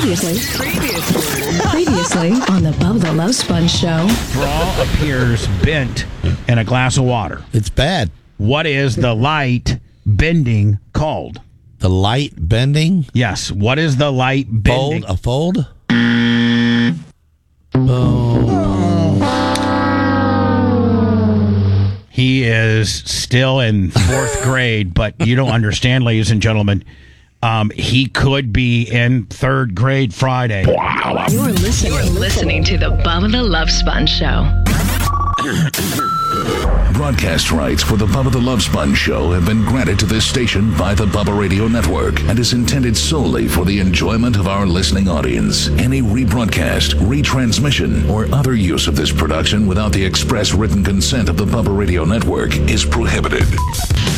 Previously on the Bubba the Love Sponge Show. Straw appears bent in a glass of water. It's bad. What is the light bending called? The light bending? Yes. What is the light bending? A fold? He is still in fourth grade, but you don't understand, ladies and gentlemen. He could be in third grade Friday. You're listening to the Bubba the Love Sponge Show. Broadcast rights for the Bubba the Love Sponge Show have been granted to this station by the Bubba Radio Network and is intended solely for the enjoyment of our listening audience. Any rebroadcast, retransmission, or other use of this production without the express written consent of the Bubba Radio Network is prohibited.